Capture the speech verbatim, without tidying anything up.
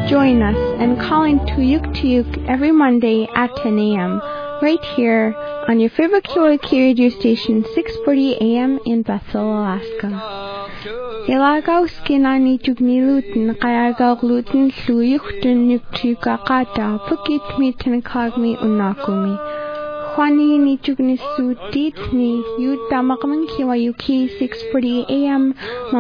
Join us and call into Yuk to Yuk every Monday at ten a.m. right here on your favorite K Y K radio station, six forty A M in Bethel, Alaska. Ilagaw skinani jugnilutin kayagaglutin luyuktun nuktukakata pukit mitin kagmi unakumi. Juani ni jugnisudit ni yutamakman K Y U K six forty A M